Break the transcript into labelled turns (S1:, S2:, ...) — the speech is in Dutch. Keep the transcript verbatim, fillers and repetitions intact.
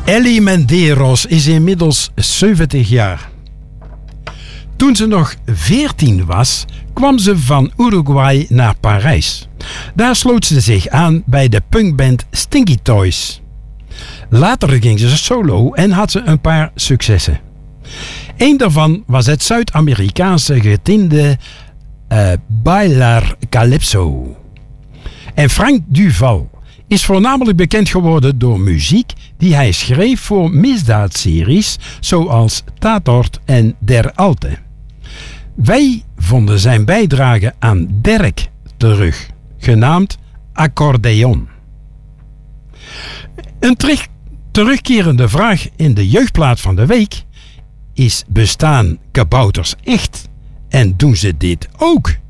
S1: Ellie Medeiros is inmiddels zeventig jaar. Toen ze nog veertien was, kwam ze van Uruguay naar Parijs. Daar sloot ze zich aan bij de punkband Stinky Toys. Later ging ze solo en had ze een paar successen. Eén daarvan was het Zuid-Amerikaanse getinte uh, Bailar Calypso. En Frank Duval is voornamelijk bekend geworden door muziek die hij schreef voor misdaadseries zoals Tatort en Der Alte. Wij vonden zijn bijdrage aan Derek terug, genaamd Accordeon. Een terug, terugkerende vraag in de jeugdplaat van de week is: bestaan kabouters echt en doen ze dit ook?